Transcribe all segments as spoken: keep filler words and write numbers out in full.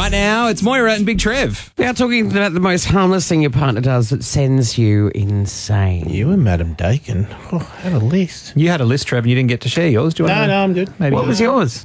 right now. It's Moira and Big Trev. We are talking about the most harmless thing your partner does that sends you insane. You and Madam Dakin oh, had a list. You had a list, Trev, and you didn't get to share yours. Do you No, want to? no, I'm good. Maybe What was yours?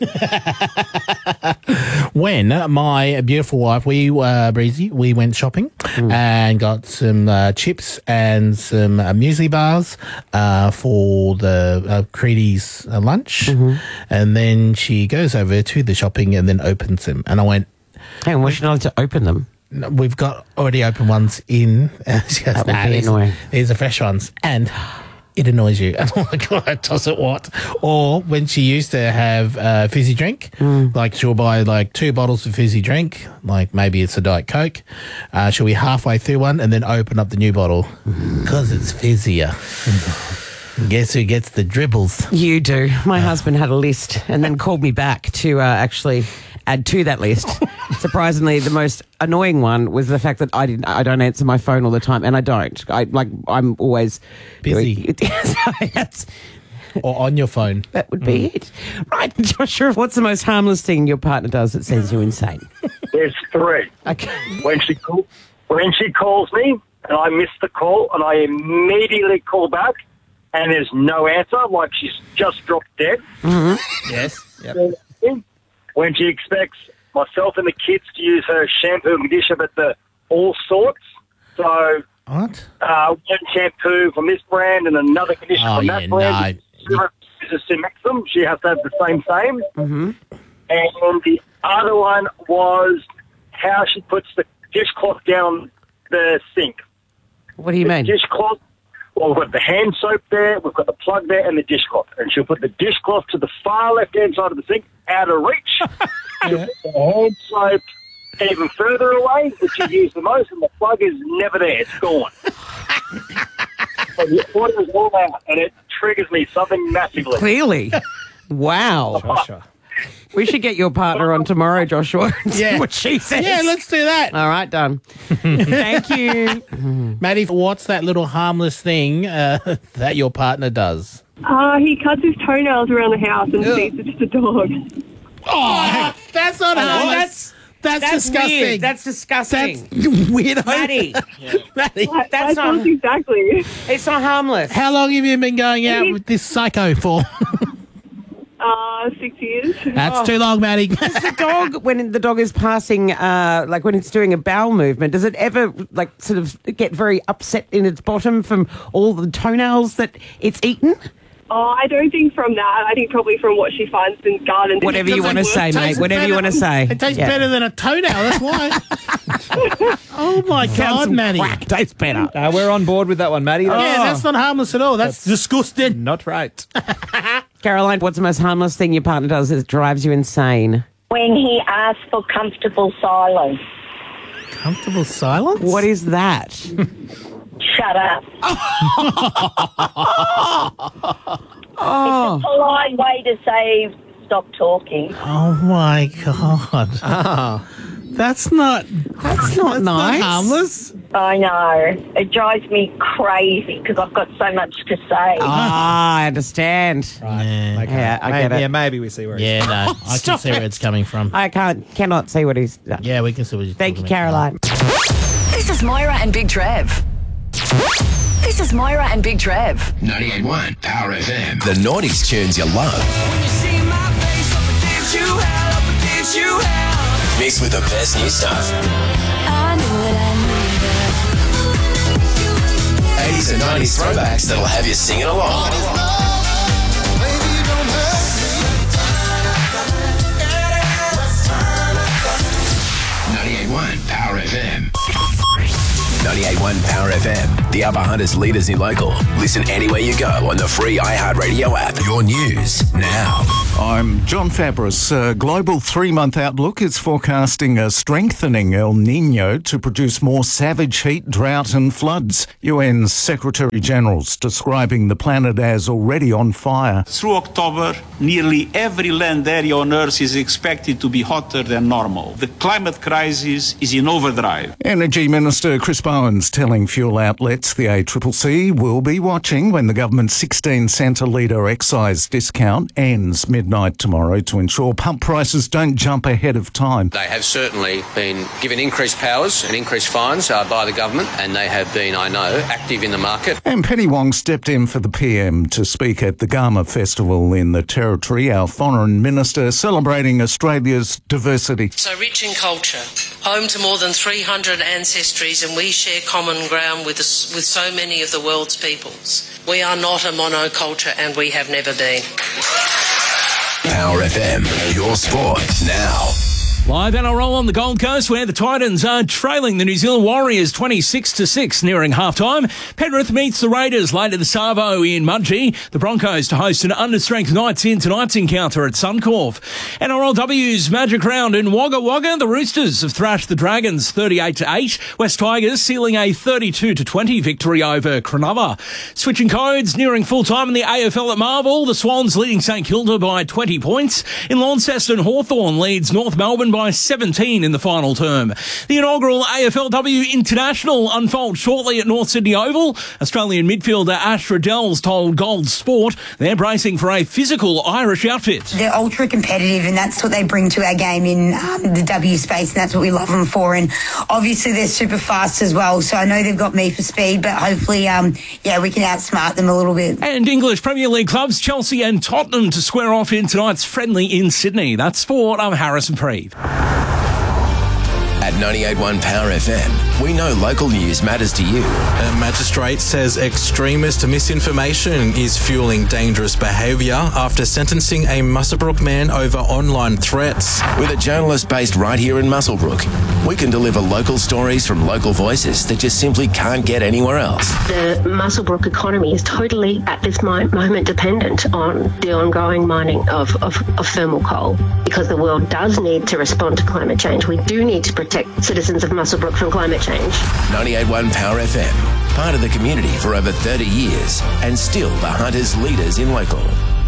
When my beautiful wife, we uh, Breezy, we went shopping mm. and got some uh, chips and some uh, muesli bars uh, for the uh, Creedy's uh, lunch, mm-hmm. and then she goes over to the shopping and then opens them, and I went, "Hey, why should I allowed to open them?" No, we've got already open ones in. She goes, that would nah, be these, annoying. These are fresh ones, and it annoys you. And I'm like, God, does it what? Or when she used to have a fizzy drink, mm. like she'll buy like two bottles of fizzy drink, like maybe it's a Diet Coke. Uh, she'll be halfway through one and then open up the new bottle because mm. it's fizzier. Guess who gets the dribbles? You do. My uh. husband had a list and then called me back to uh, actually add to that list. Surprisingly, the most annoying one was the fact that I didn't. I don't answer my phone all the time, and I don't. I like. I'm always busy. That's, or on your phone. That would be mm. it. Right, Joshua, what's the most harmless thing your partner does that sends you insane? There's three. Okay. When she call, when she calls me and I miss the call and I immediately call back and there's no answer, like she's just dropped dead. Mm-hmm. Yes. Yep. When she expects myself and the kids to use her shampoo and conditioner, but the all sorts. So, what? Uh, one shampoo from this brand and another conditioner oh, from yeah, that brand. No. She refuses to mix them. She has to have the same same. Mm-hmm. And the other one was how she puts the dishcloth down the sink. What do you the mean? Dishcloth. Well, we've got the hand soap there, we've got the plug there, and the dishcloth. And she'll put the dishcloth to the far left-hand side of the sink, out of reach. She'll put the hand soap even further away, which you use the most, and the plug is never there. It's gone. So the water is all out, and it triggers me something massively. Clearly. Wow. Joshua. We should get your partner on tomorrow, Joshua, and see Yeah. what she says. Yeah, let's do that. All right, done. Thank you. Maddie, what's that little harmless thing uh, that your partner does? Uh, he cuts his toenails around the house and Ew. feeds it to the dog. Oh, that's not harmless. That's, That's, that's disgusting. weird. That's disgusting. That's weirdo. Maddie, Maddie. That, That's that not- sounds exactly. it's not harmless. How long have you been going out with this psycho for? Uh, six years. That's Oh. too long, Maddie. The dog, when the dog is passing, uh, like when it's doing a bowel movement, does it ever like sort of get very upset in its bottom from all the toenails that it's eaten? Oh, I don't think from that. I think probably from what she finds in gardens. Whatever you want to say, mate. tastes Whatever you better. want to say. It tastes Yeah. better than a toenail, that's why. Oh, my Found God, some Maddie. quack. Tastes better. Uh, we're on board with that one, Maddie. Yeah, that's not harmless at all. That's, disgusting. Not right. Caroline, what's the most harmless thing your partner does that drives you insane? When he asks for comfortable silence. Comfortable silence? What is that? Shut up. Oh, It's a polite way to say stop talking. Oh, my God. Ah. That's not... that's not That's nice. not harmless. I know. It drives me crazy because I've got so much to say. Ah, I understand. Yeah. Okay. Yeah, I maybe, get it. Yeah, maybe we see where he's Yeah, no. I can Stop see where it. it's coming from. I can't, cannot see what he's done. Yeah, we can see what you're Thank you, talking about. Caroline. This is Moira and Big Trev. This is Moira and Big Trev. ninety-eight point one Power F M. The nineties tunes you love. When you see my face, I'ma dance you hell, I'ma dance you hell. Mixed with the best new stuff. I knew it, I knew it. eighties and nineties throwbacks that'll have you singing along. ninety-eight point one Power F M. ninety-eight point one Power F M. The Upper Hunters leaders in local. Listen anywhere you go on the free iHeartRadio app. Your news now. I'm John Fabris. A global three-month outlook is forecasting a strengthening El Niño to produce more savage heat, drought and floods. U N Secretary-General's describing the planet as already on fire. Through October, nearly every land area on Earth is expected to be hotter than normal. The climate crisis is in overdrive. Energy Minister Chris Bowen's telling fuel outlets the A C C C will be watching when the government's sixteen cent a litre excise discount ends mid midnight tomorrow to ensure pump prices don't jump ahead of time. They have certainly been given increased powers and increased fines uh, by the government, and they have been, I know, active in the market. And Penny Wong stepped in for the P M to speak at the Gama Festival in the Territory, our Foreign Minister celebrating Australia's diversity. So rich in culture, home to more than three hundred ancestries, and we share common ground with, us, with so many of the world's peoples. We are not a monoculture, and we have never been. Power F M, your sport now. Live N R L on the Gold Coast, where the Titans are trailing the New Zealand Warriors twenty-six to six, nearing halftime. Penrith meets the Raiders later this Savo in Mudgee. The Broncos to host an understrength Knights in tonight's encounter at Suncorp. N R L W's Magic Round in Wagga Wagga. The Roosters have thrashed the Dragons thirty-eight to eight. West Tigers sealing a thirty-two to twenty victory over Cronulla. Switching codes, nearing full time in the A F L at Marvel. The Swans leading St Kilda by twenty points. In Launceston, Hawthorn leads North Melbourne by seventeen in the final term. The inaugural A F L W International unfolds shortly at North Sydney Oval. Australian midfielder Ash Riddell's told Gold Sport they're bracing for a physical Irish outfit. They're ultra competitive, and that's what they bring to our game in um, the W space, and that's what we love them for. And obviously they're super fast as well, so I know they've got me for speed, but hopefully um, yeah, we can outsmart them a little bit. And English Premier League clubs Chelsea and Tottenham to square off in tonight's friendly in Sydney. That's sport. I'm Harrison Preeve. At ninety-eight point one Power F M, we know local news matters to you. A magistrate says extremist misinformation is fueling dangerous behaviour after sentencing a Muswellbrook man over online threats. With a journalist based right here in Muswellbrook, we can deliver local stories from local voices that just simply can't get anywhere else. The Muswellbrook economy is totally, at this moment, dependent on the ongoing mining of, of, of thermal coal, because the world does need to respond to climate change. We do need to protect citizens of Muswellbrook from climate change. ninety-eight point one Power F M, part of the community for over thirty years, and still the Hunters leaders in local.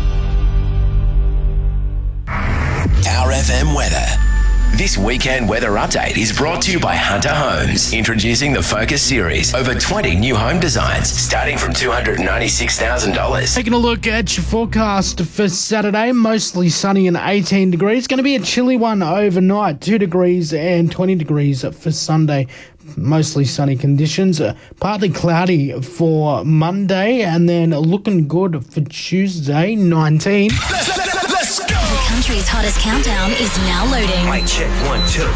Power F M weather. This weekend weather update is brought to you by Hunter Homes, introducing the Focus Series. Over twenty new home designs, starting from two hundred ninety-six thousand dollars. Taking a look at your forecast for Saturday, mostly sunny and eighteen degrees. Going to be a chilly one overnight, two degrees and twenty degrees for Sunday. Mostly sunny conditions, uh, partly cloudy for Monday, and then looking good for Tuesday, nineteen. The country's hottest countdown is now loading. Mic check, one, two.